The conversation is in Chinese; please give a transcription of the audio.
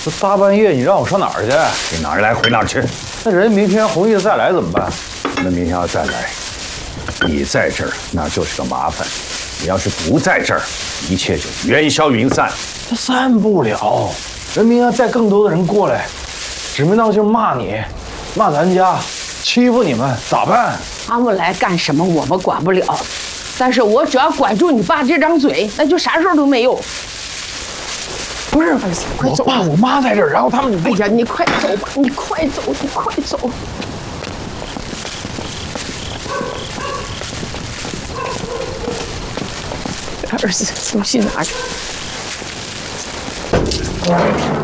这大半夜你让我上哪儿去？ 你哪儿来回哪儿去？ 那人明天弘毅再来怎么办？ 那明天要再来，你在这儿那就是个麻烦。你要是不在这儿，一切就烟消云散。 这散不了，人明天再更多的人过来，指名道姓骂你，骂咱家，欺负你们，咋办？ 他们来干什么我们管不了，但是我只要管住你爸这张嘴，那就啥事儿都没有。 不是， 快走吧！ 我爸我妈在这儿，然后他们…… 哎呀，你快走吧！你快走，你快走！儿子，东西拿着。